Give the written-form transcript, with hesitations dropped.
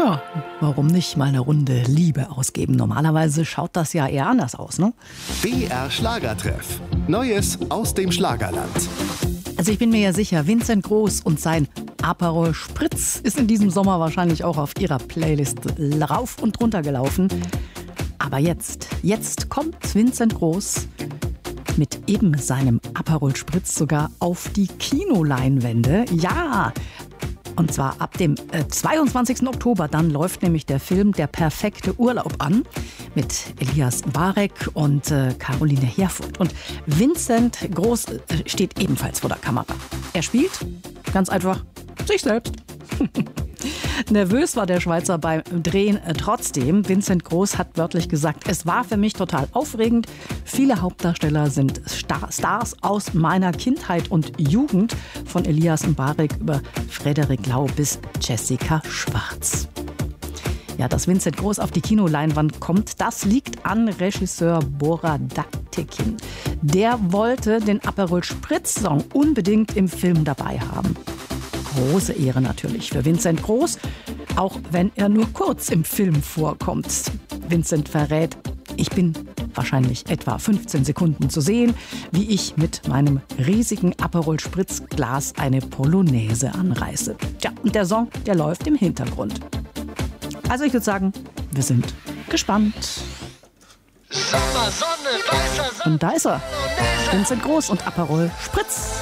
Ja, warum nicht mal eine Runde Liebe ausgeben? Normalerweise schaut das ja eher anders aus, ne? BR Schlagertreff. Neues aus dem Schlagerland. Also ich bin mir ja sicher, Vincent Groß und sein Aperol Spritz ist in diesem Sommer wahrscheinlich auch auf ihrer Playlist rauf und runter gelaufen. Aber jetzt kommt Vincent Groß mit eben seinem Aperol Spritz sogar auf die Kinoleinwände. Ja, und zwar ab dem 22. Oktober, dann läuft nämlich der Film Der perfekte Urlaub an mit Elias Mbarek und Caroline Herfurth. Und Vincent Groß steht ebenfalls vor der Kamera. Er spielt ganz einfach sich selbst. Nervös war der Schweizer beim Drehen trotzdem. Vincent Groß hat wörtlich gesagt, es war für mich total aufregend. Viele Hauptdarsteller sind Stars aus meiner Kindheit und Jugend, von Elias Mbarek über Frederik Lau bis Jessica Schwarz. Ja, dass Vincent Groß auf die Kinoleinwand kommt, das liegt an Regisseur Bora Daktekin. Der wollte den Aperol Spritz-Song unbedingt im Film dabei haben. Große Ehre natürlich für Vincent Groß, auch wenn er nur kurz im Film vorkommt. Vincent verrät, ich bin wahrscheinlich etwa 15 Sekunden zu sehen, wie ich mit meinem riesigen Aperol Spritz-Glas eine Polonaise anreiße. Tja, und der Song, der läuft im Hintergrund. Also ich würde sagen, wir sind gespannt. Sommer, Sonne, weißer Sand. Und da ist er, Vincent Groß und Aperol Spritz.